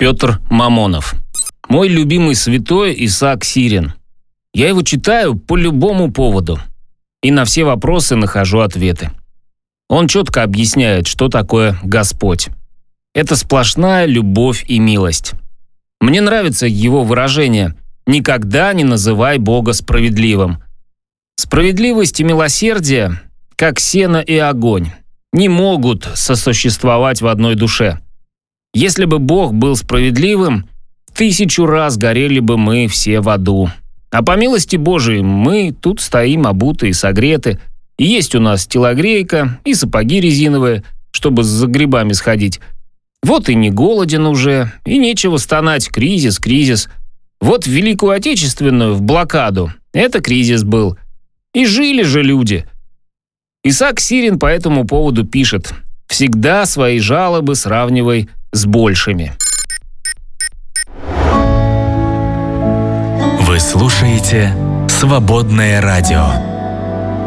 Петр Мамонов. Мой любимый святой Исаак Сирин. Я его читаю по любому поводу. И на все вопросы нахожу ответы. Он четко объясняет, что такое Господь. Это сплошная любовь и милость. Мне нравится его выражение «никогда не называй Бога справедливым». Справедливость и милосердие, как сено и огонь, не могут сосуществовать в одной душе. Если бы Бог был справедливым, 1000 раз горели бы мы все в аду. А по милости Божией мы тут стоим обутые и согреты. И есть у нас телогрейка и сапоги резиновые, чтобы за грибами сходить. Вот и не голоден уже, и нечего стонать «кризис, кризис». Вот в Великую Отечественную, в блокаду, это кризис был. И жили же люди. Исаак Сирин по этому поводу пишет: «Всегда свои жалобы сравнивай с большими». Вы слушаете «Свободное радио».